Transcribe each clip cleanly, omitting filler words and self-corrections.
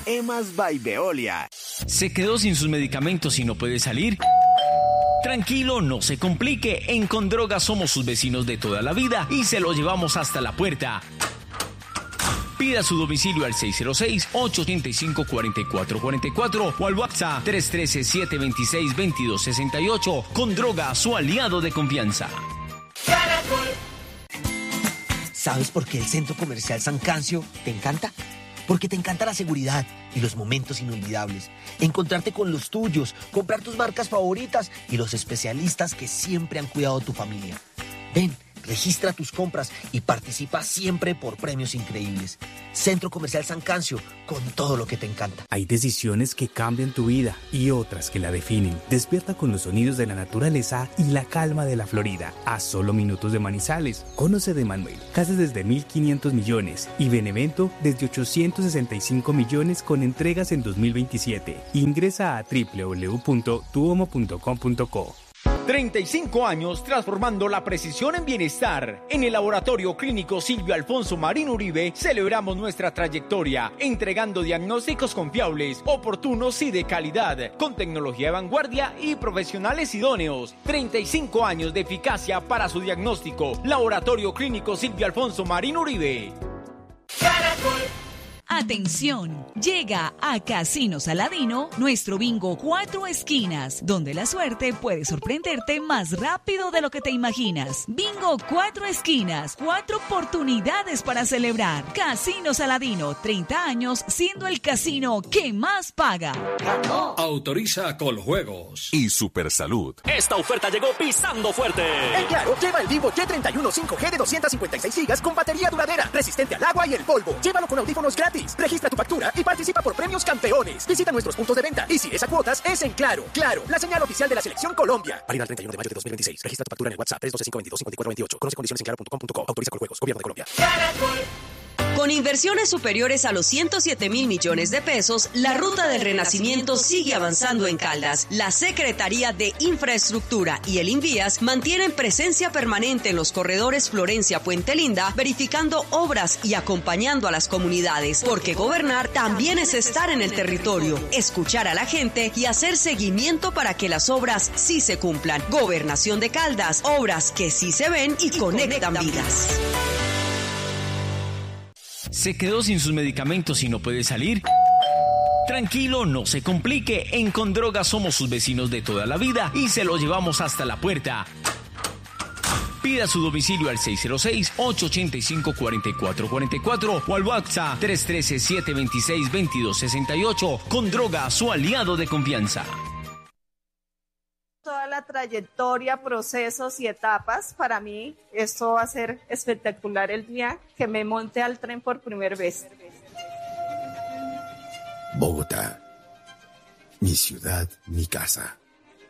Emas by Veolia. ¿Se quedó sin sus medicamentos y no puede salir? Tranquilo, no se complique. En Condroga somos sus vecinos de toda la vida y se lo llevamos hasta la puerta. Pida su domicilio al 606-885-4444 o al WhatsApp 313-726-2268. Condroga, su aliado de confianza. ¿Sabes por qué el Centro Comercial San Cancio te encanta? Porque te encanta la seguridad y los momentos inolvidables. Encontrarte con los tuyos, comprar tus marcas favoritas y los especialistas que siempre han cuidado tu familia. Ven, registra tus compras y participa siempre por premios increíbles. Centro Comercial San Cancio, con todo lo que te encanta. Hay decisiones que cambian tu vida y otras que la definen. Despierta con los sonidos de la naturaleza y la calma de la Florida. A solo minutos de Manizales. Conoce de Manuel. Casas desde 1.500 millones y Benevento desde 865 millones con entregas en 2027. Ingresa a www.tuomo.com.co. 35 años transformando la precisión en bienestar. En el Laboratorio Clínico Silvio Alfonso Marín Uribe celebramos nuestra trayectoria, entregando diagnósticos confiables, oportunos y de calidad, con tecnología de vanguardia y profesionales idóneos. 35 años de eficacia para su diagnóstico. Laboratorio Clínico Silvio Alfonso Marín Uribe. Atención, llega a Casino Saladino nuestro bingo 4 esquinas, donde la suerte puede sorprenderte más rápido de lo que te imaginas. Bingo 4 esquinas, 4 oportunidades para celebrar. Casino Saladino, 30 años siendo el casino que más paga. Autoriza Coljuegos y Supersalud. Esta oferta llegó pisando fuerte. En Claro, lleva el Vivo Y31 5G de 256 GB con batería duradera, resistente al agua y el polvo. Llévalo con audífonos gratis. Registra tu factura y participa por premios campeones. Visita nuestros puntos de venta y si es a cuotas, es en Claro. Claro, la señal oficial de la Selección Colombia. Válida al 31 de mayo de 2026. Registra tu factura en el WhatsApp 312-522-5428. Conoce condiciones en claro.com.co. Autoriza Coljuegos. Gobierno de Colombia. Con inversiones superiores a los 107.000 millones de pesos, la ruta del renacimiento sigue avanzando en Caldas. La Secretaría de Infraestructura y el Invías mantienen presencia permanente en los corredores Florencia-Puente Linda, verificando obras y acompañando a las comunidades, porque gobernar también es estar en el territorio, escuchar a la gente y hacer seguimiento para que las obras sí se cumplan. Gobernación de Caldas, obras que sí se ven y conectan vidas. ¿Se quedó sin sus medicamentos y no puede salir? Tranquilo, no se complique. En Condroga somos sus vecinos de toda la vida y se lo llevamos hasta la puerta. Pida su domicilio al 606-885-4444 o al WhatsApp 313-726-2268. Condroga, su aliado de confianza. Toda la trayectoria, procesos y etapas, para mí esto va a ser espectacular el día que me monte al tren por primera vez. Bogotá, mi ciudad, mi casa.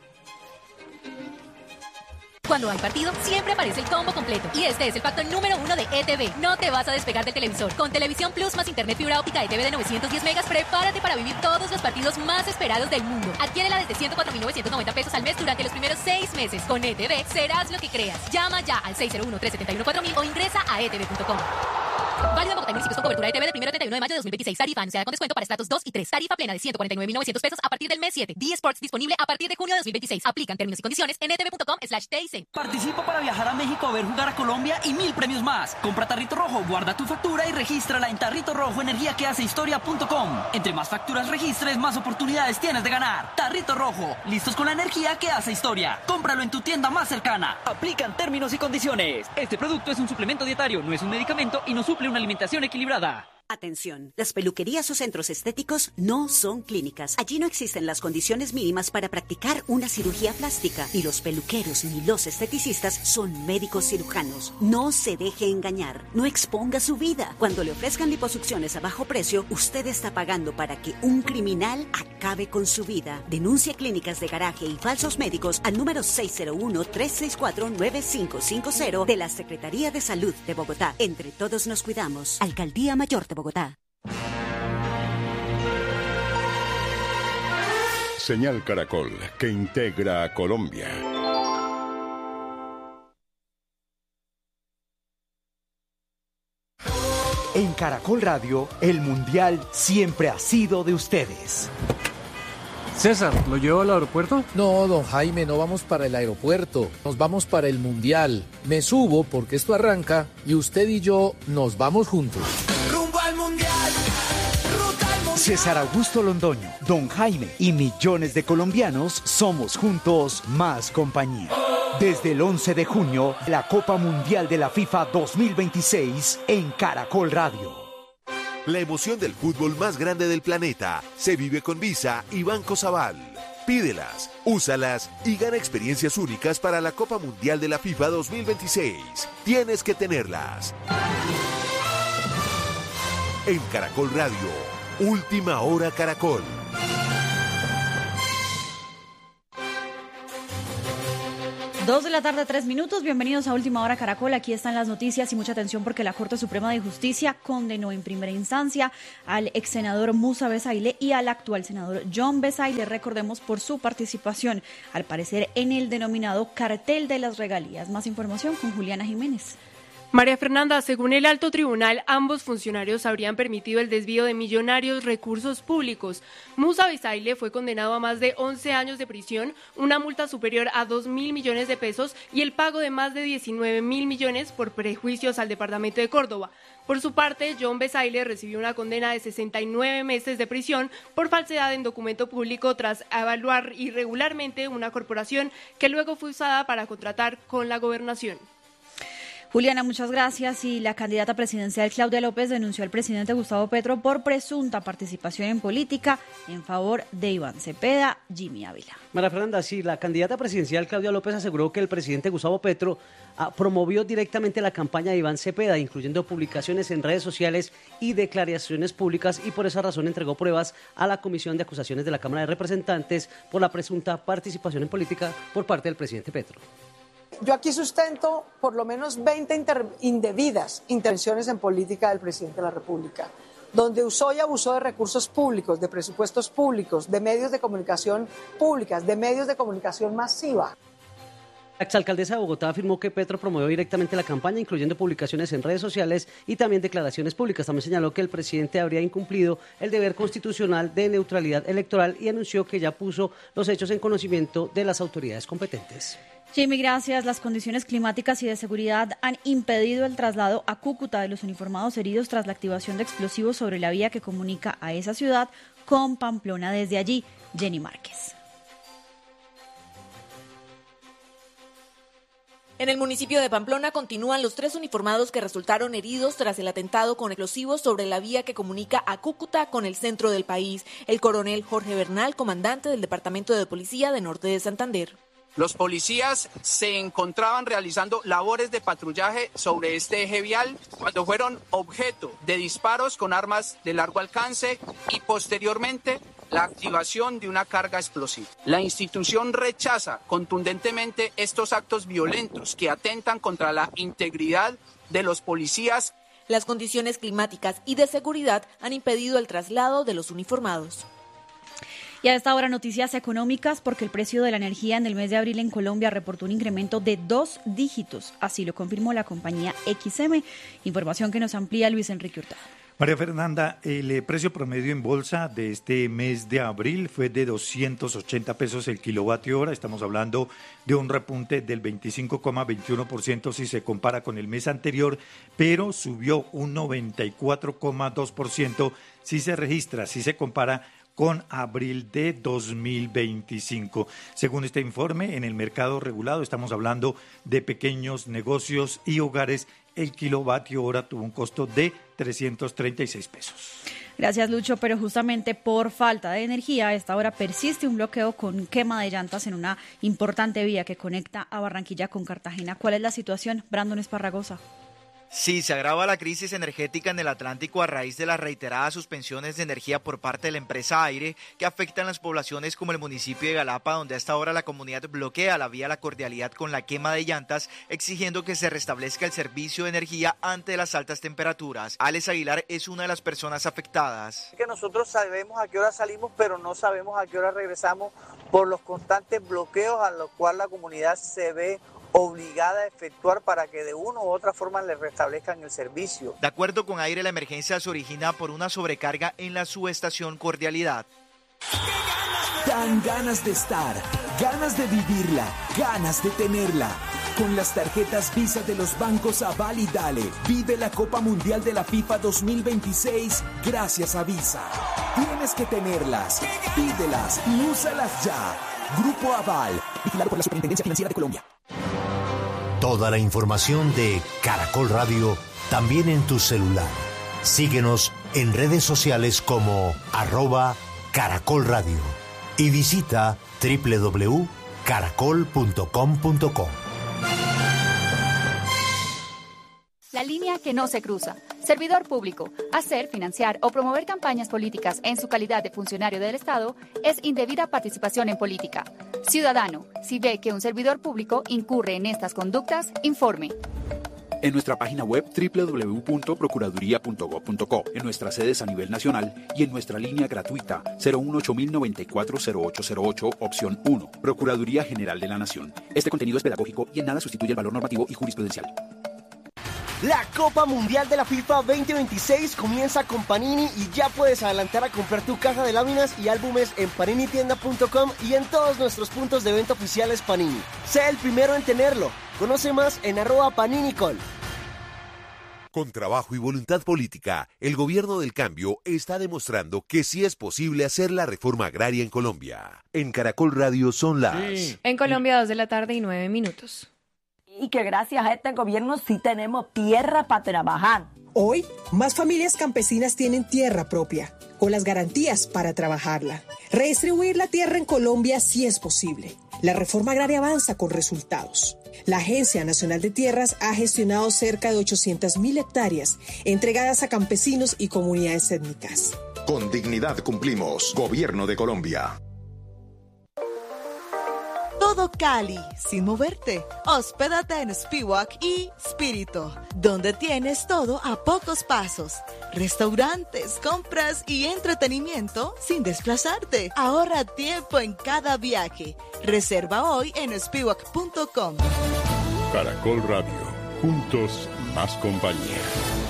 Cuando hay partido, siempre aparece el combo completo. Y este es el pacto número 1 de ETV. No te vas a despegar del televisor. Con Televisión Plus más Internet fibra óptica ETV de 910 megas, prepárate para vivir todos los partidos más esperados del mundo. Adquiérela desde 104.990 pesos al mes durante los primeros 6 meses. Con ETV, serás lo que creas. Llama ya al 601-371-4000 o ingresa a etv.com. Válido en Bogotá y municipios con cobertura ETV del 1 al 31 de mayo de 2026. Tarifa anunciada con descuento para estratos 2 y 3. Tarifa plena de 149.900 pesos a partir del mes 7. D-Sports disponible a partir de junio de 2026. Aplican términos y condiciones en etv.com/TIC. Participa para viajar a México a ver jugar a Colombia y 1000 premios más. Compra Tarrito Rojo, guarda tu factura y regístrala en Tarrito Rojo Energía que hace historia.com. Entre más facturas registres, más oportunidades tienes de ganar. Tarrito Rojo, listos con la energía que hace historia. Cómpralo en tu tienda más cercana. Aplican términos y condiciones. Este producto es un suplemento dietario, no es un medicamento y no suple una alimentación equilibrada. Atención, las peluquerías o centros estéticos no son clínicas. Allí no existen las condiciones mínimas para practicar una cirugía plástica. Ni los peluqueros ni los esteticistas son médicos cirujanos. No se deje engañar, no exponga su vida. Cuando le ofrezcan liposucciones a bajo precio, usted está pagando para que un criminal acabe con su vida. Denuncie clínicas de garaje y falsos médicos al número 601-364-9550 de la Secretaría de Salud de Bogotá. Entre todos nos cuidamos. Alcaldía Mayor de Bogotá. Señal Caracol, que integra a Colombia. En Caracol Radio, el Mundial siempre ha sido de ustedes. César, ¿lo llevo al aeropuerto? No, don Jaime, no vamos para el aeropuerto. Nos vamos para el Mundial. Me subo porque esto arranca y usted y yo nos vamos juntos. ¡Rumbo al Mundial! ¡Ruta al Mundial! César Augusto Londoño, don Jaime y millones de colombianos somos juntos más compañía. Desde el 11 de junio, la Copa Mundial de la FIFA 2026 en Caracol Radio. La emoción del fútbol más grande del planeta se vive con Visa y Banco Sabal. Pídelas, úsalas y gana experiencias únicas para la Copa Mundial de la FIFA 2026. Tienes que tenerlas. En Caracol Radio, Última Hora Caracol. 2 de la tarde, 3 minutos. Bienvenidos a Última Hora Caracol. Aquí están las noticias y mucha atención porque la Corte Suprema de Justicia condenó en primera instancia al ex senador Musa Besaile y al actual senador John Besaile, recordemos, por su participación, al parecer, en el denominado cartel de las regalías. Más información con Juliana Jiménez. María Fernanda, según el alto tribunal, ambos funcionarios habrían permitido el desvío de millonarios recursos públicos. Musa Besaile fue condenado a más de 11 años de prisión, una multa superior a 2.000 millones de pesos y el pago de más de 19.000 millones por prejuicios al departamento de Córdoba. Por su parte, John Besaile recibió una condena de 69 meses de prisión por falsedad en documento público tras evaluar irregularmente una corporación que luego fue usada para contratar con la gobernación. Juliana, muchas gracias. Y la candidata presidencial Claudia López denunció al presidente Gustavo Petro por presunta participación en política en favor de Iván Cepeda. Jimmy Ávila. María Fernanda, sí, la candidata presidencial Claudia López aseguró que el presidente Gustavo Petro promovió directamente la campaña de Iván Cepeda, incluyendo publicaciones en redes sociales y declaraciones públicas, y por esa razón entregó pruebas a la Comisión de Acusaciones de la Cámara de Representantes por la presunta participación en política por parte del presidente Petro. Yo aquí sustento por lo menos 20 indebidas intervenciones en política del presidente de la República, donde usó y abusó de recursos públicos, de presupuestos públicos, de medios de comunicación públicas, de medios de comunicación masiva. La exalcaldesa de Bogotá afirmó que Petro promovió directamente la campaña, incluyendo publicaciones en redes sociales y también declaraciones públicas. También señaló que el presidente habría incumplido el deber constitucional de neutralidad electoral y anunció que ya puso los hechos en conocimiento de las autoridades competentes. Jimmy, gracias. Las condiciones climáticas y de seguridad han impedido el traslado a Cúcuta de los uniformados heridos tras la activación de explosivos sobre la vía que comunica a esa ciudad con Pamplona. Desde allí, Jenny Márquez. En el municipio de Pamplona continúan los 3 uniformados que resultaron heridos tras el atentado con explosivos sobre la vía que comunica a Cúcuta con el centro del país. El coronel Jorge Bernal, comandante del Departamento de Policía de Norte de Santander. Los policías se encontraban realizando labores de patrullaje sobre este eje vial cuando fueron objeto de disparos con armas de largo alcance y posteriormente la activación de una carga explosiva. La institución rechaza contundentemente estos actos violentos que atentan contra la integridad de los policías. Las condiciones climáticas y de seguridad han impedido el traslado de los uniformados. Y a esta hora noticias económicas porque el precio de la energía en el mes de abril en Colombia reportó un incremento de 2 dígitos. Así lo confirmó la compañía XM. Información que nos amplía Luis Enrique Hurtado. María Fernanda, el precio promedio en bolsa de este mes de abril fue de 280 pesos el kilovatio hora. Estamos hablando de un repunte del 25,21% si se compara con el mes anterior, pero subió un 94,2% si se compara con abril de 2025. Según este informe, en el mercado regulado estamos hablando de pequeños negocios y hogares. El kilovatio hora tuvo un costo de 336 pesos. Gracias, Lucho, pero justamente por falta de energía a esta hora persiste un bloqueo con quema de llantas en una importante vía que conecta a Barranquilla con Cartagena. ¿Cuál es la situación? Brandon Esparragosa. Sí, se agrava la crisis energética en el Atlántico a raíz de las reiteradas suspensiones de energía por parte de la empresa Aire que afectan las poblaciones como el municipio de Galapa, donde a esta hora la comunidad bloquea la vía La Cordialidad con la quema de llantas, exigiendo que se restablezca el servicio de energía ante las altas temperaturas. Alex Aguilar es una de las personas afectadas. Que nosotros sabemos a qué hora salimos, pero no sabemos a qué hora regresamos por los constantes bloqueos a los cuales la comunidad se ve obligada a efectuar para que de una u otra forma le restablezcan el servicio. De acuerdo con Aire, la emergencia se origina por una sobrecarga en la subestación Cordialidad. Dan ganas de estar, ganas de vivirla, ganas de tenerla. Con las tarjetas Visa de los bancos Aval y Dale, vive la Copa Mundial de la FIFA 2026 gracias a Visa. Tienes que tenerlas, pídelas y úsalas ya. Grupo Aval, vigilado por la Superintendencia Financiera de Colombia. Toda la información de Caracol Radio también en tu celular. Síguenos en redes sociales como @Caracol Radio y visita www.caracol.com.co. La línea que no se cruza. Servidor público. Hacer, financiar o promover campañas políticas en su calidad de funcionario del Estado es indebida participación en política. Ciudadano, si ve que un servidor público incurre en estas conductas, informe. En nuestra página web www.procuraduría.gov.co, en nuestras sedes a nivel nacional y en nuestra línea gratuita 018-094-0808, opción 1, Procuraduría General de la Nación. Este contenido es pedagógico y en nada sustituye el valor normativo y jurisprudencial. La Copa Mundial de la FIFA 2026 comienza con Panini y ya puedes adelantar a comprar tu caja de láminas y álbumes en paninitienda.com y en todos nuestros puntos de venta oficiales Panini. Sé el primero en tenerlo. Conoce más en @paninicol. Con trabajo y voluntad política, el gobierno del cambio está demostrando que sí es posible hacer la reforma agraria en Colombia. En Caracol Radio son las... En Colombia, 2:09 p.m. Y que gracias a este gobierno sí tenemos tierra para trabajar. Hoy, más familias campesinas tienen tierra propia, con las garantías para trabajarla. Redistribuir la tierra en Colombia sí es posible. La reforma agraria avanza con resultados. La Agencia Nacional de Tierras ha gestionado cerca de 800.000 hectáreas entregadas a campesinos y comunidades étnicas. Con dignidad cumplimos. Gobierno de Colombia. Todo Cali, sin moverte. Hospédate en Spiwak y Spirito, donde tienes todo a pocos pasos. Restaurantes, compras y entretenimiento sin desplazarte. Ahorra tiempo en cada viaje. Reserva hoy en spiwak.com. Caracol Radio, juntos más compañía.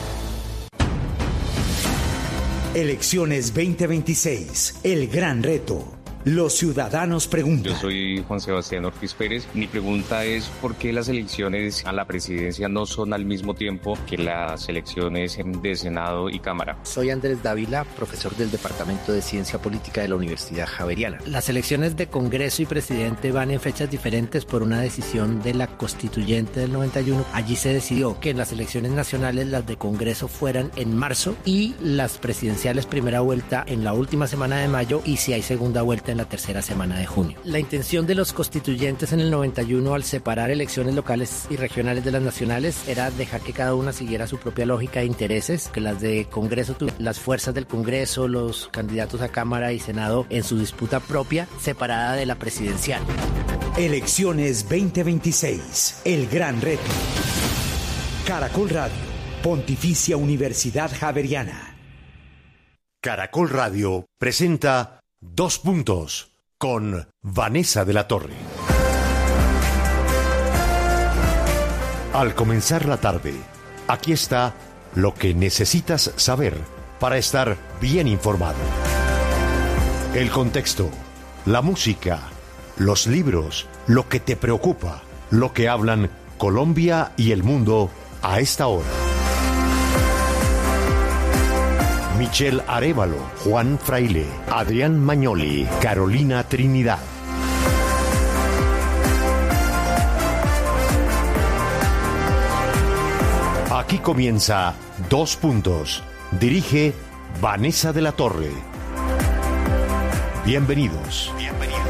Elecciones 2026, el gran reto. Los ciudadanos preguntan. Yo soy Juan Sebastián Ortiz Pérez. Mi pregunta es ¿por qué las elecciones a la presidencia no son al mismo tiempo que las elecciones de Senado y Cámara? Soy Andrés Dávila, profesor del Departamento de Ciencia Política de la Universidad Javeriana. Las elecciones de Congreso y Presidente van en fechas diferentes por una decisión de la Constituyente del 91. Allí se decidió que en las elecciones nacionales las de Congreso fueran en marzo y las presidenciales primera vuelta en la última semana de mayo y si hay segunda vuelta en la tercera semana de junio. La intención de los constituyentes en el 91 al separar elecciones locales y regionales de las nacionales era dejar que cada una siguiera su propia lógica e intereses, que las de Congreso tuvieran las fuerzas del Congreso, los candidatos a Cámara y Senado en su disputa propia, separada de la presidencial. Elecciones 2026, el gran reto. Caracol Radio, Pontificia Universidad Javeriana. Caracol Radio presenta Dos Puntos con Vanessa de la Torre. Al comenzar la tarde, aquí está lo que necesitas saber para estar bien informado. El contexto, la música, los libros, lo que te preocupa, lo que hablan Colombia y el mundo a esta hora. Michelle Arévalo, Juan Fraile, Adrián Mañoli, Carolina Trinidad. Aquí comienza Dos Puntos. Dirige Vanessa de la Torre. Bienvenidos.